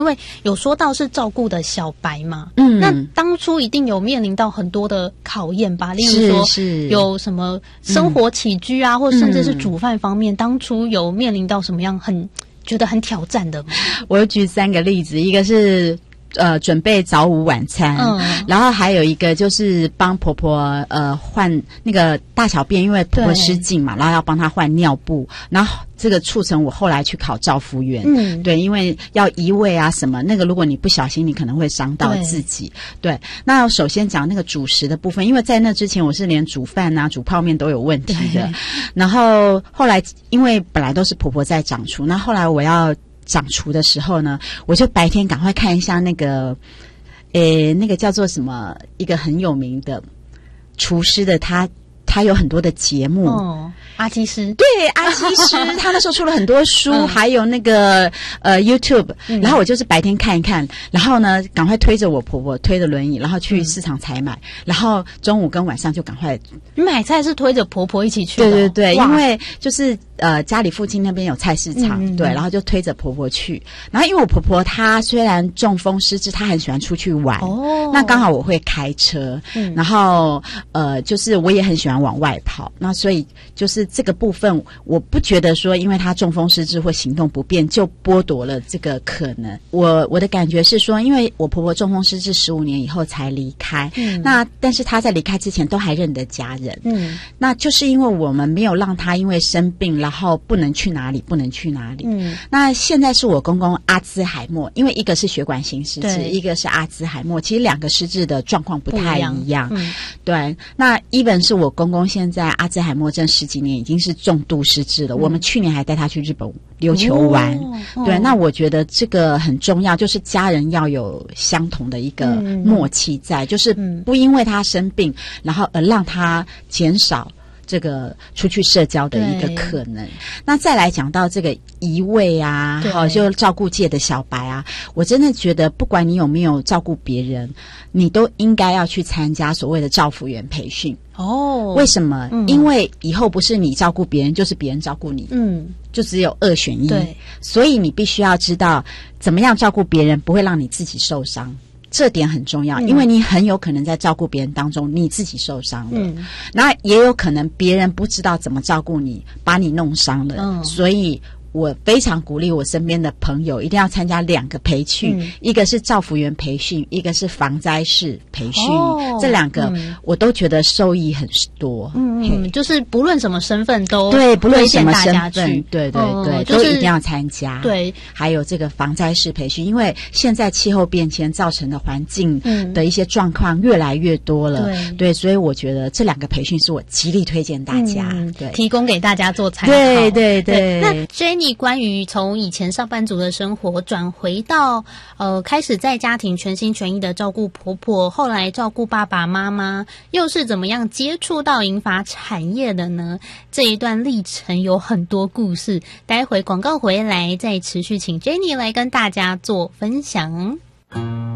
因为有说到是照顾的小白嘛，那当初一定有面临到很多的考验吧，例如说有什么生活起居啊，或甚至是煮饭方面，当初有面临到什么样觉得很挑战的吗？ 我有举3个例子，一个是准备早午晚餐，然后还有一个就是帮婆婆换那个大小便，因为婆婆失禁嘛，然后要帮她换尿布，然后这个促成我后来去考照服员，对，因为要移位啊什么，那个如果你不小心，你可能会伤到自己。对，那首先讲那个主食的部分，因为在那之前我是连煮饭啊、煮泡面都有问题的，然后后来因为本来都是婆婆在掌厨，那后来我要掌厨的时候呢，我就白天赶快看一下那个叫做什么，一个很有名的厨师的，他有很多的节目。 阿基师， 对，阿基师，他那时候出了很多书，还有那个YouTube，然后我就是白天看一看，然后呢，赶快推着我婆婆推着轮椅，然后去市场采买，然后中午跟晚上就赶快。 你买菜是推着婆婆一起去的？ 对对对，因为就是家里附近那边有菜市场，对，然后就推着婆婆去。然后因为我婆婆她虽然中风失智，她很喜欢出去玩，那刚好我会开车，然后就是我也很喜欢往外跑，那所以就是这个部分，我不觉得说因为她中风失智或行动不便就剥夺了这个可能。我的感觉是说，因为我婆婆中风失智15年以后才离开，那但是她在离开之前都还认得家人，那就是因为我们没有让她因为生病然后不能去哪里，那现在是我公公阿兹海默，因为一个是血管型失智，一个是阿兹海默，其实2个失智的状况不太一样，对，那 even 是我公公现在阿兹海默症10几年，已经是重度失智了，我们去年还带他去日本琉球玩，对，那我觉得这个很重要，就是家人要有相同的一个默契在，就是不因为他生病然后而让他减少这个出去社交的一个可能。那再来讲到这个移位啊，好，就照顾界的小白啊，我真的觉得不管你有没有照顾别人，你都应该要去参加所谓的照服员培训。为什么？因为以后不是你照顾别人，就是别人照顾你，就只有2选1，所以你必须要知道怎么样照顾别人不会让你自己受伤，这点很重要，因为你很有可能在照顾别人当中你自己受伤了，那也有可能别人不知道怎么照顾你，把你弄伤了，所以我非常鼓励我身边的朋友一定要参加2个培训，一个是照服员培训，一个是防灾士培训，这2个我都觉得受益很多。 就是不论什么身份都对，不论什么身份，对对对， 就是都一定要参加。 对， 还有这个防灾士培训，因为现在气候变迁造成的环境的一些状况越来越多了，对，所以我觉得这2个培训是我极力推荐大家，对， 提供给大家做参考。 对对对。 那 Jenny 关于从以前上班族的生活转回到开始在家庭全心全意的照顾婆婆，后来照顾爸爸妈妈，又是怎么样接触到银发产业的呢？这一段历程有很多故事，待会广告回来再持续请 Jenny 来跟大家做分享。